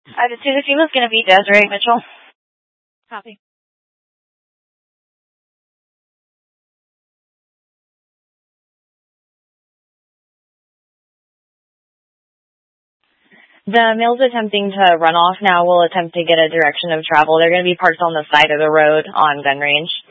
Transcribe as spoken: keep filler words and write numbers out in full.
I just two the team is going to be Desiree Mitchell. Copy. The males attempting to run off now will attempt to get a direction of travel. They're going to be parked on the side of the road on gun range.